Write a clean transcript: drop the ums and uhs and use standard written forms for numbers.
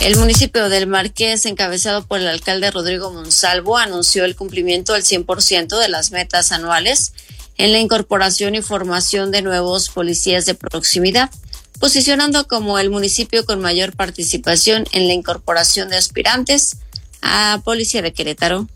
El municipio del Marqués, encabezado por el alcalde Rodrigo Monsalvo, anunció el cumplimiento del 100% de las metas anuales en la incorporación y formación de nuevos policías de proximidad, posicionando como el municipio con mayor participación en la incorporación de aspirantes a Policía de Querétaro.